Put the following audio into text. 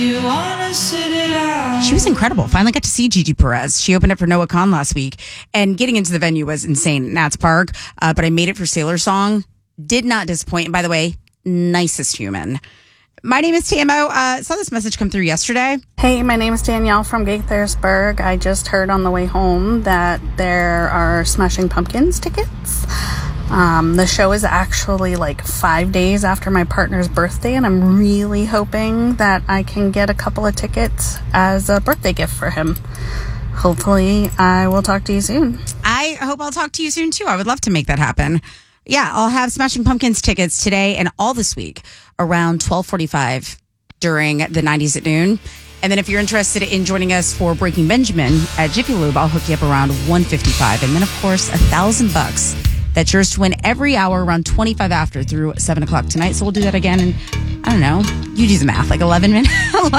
She was incredible. Finally got to see Gigi Perez. She opened up for Noah Khan last week, and getting into the venue was insane. Nats Park, but I made it for Sailor Song. Did not disappoint. And by the way, nicest human. My name is Tamo. Saw this message come through yesterday. Hey, my name is Danielle from Gaithersburg. I just heard on the way home that there are Smashing Pumpkins tickets. The show is actually like 5 days after my partner's birthday, and I'm really hoping that I can get a couple of tickets as a birthday gift for him. Hopefully, I will talk to you soon. I hope I'll talk to you soon, too. I would love to make that happen. Yeah, I'll have Smashing Pumpkins tickets today and all this week around 12:45 during the 90s at noon. And then if you're interested in joining us for Breaking Benjamin at Jiffy Lube, I'll hook you up around 1:55. And then, of course, $1,000. That's yours to win every hour around 25 after through 7 o'clock tonight. So we'll do that again in, I don't know, you do the math, like 11 minutes.